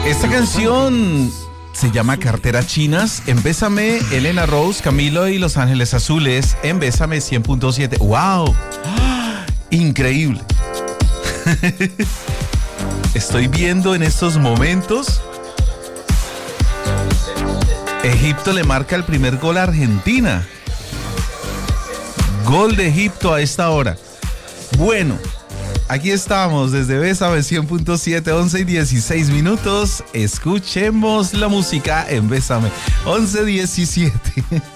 Esta canción se llama Carteras Chinas. En Bésame, Elena Rose, Camilo y Los Ángeles Azules. En Bésame 100.7. ¡Wow! Increíble. Estoy viendo en estos momentos. Egipto le marca el primer gol a Argentina. Gol de Egipto a esta hora. Bueno, aquí estamos desde Bésame 100.7, 11 y 16 minutos. Escuchemos la música en Bésame 11:17.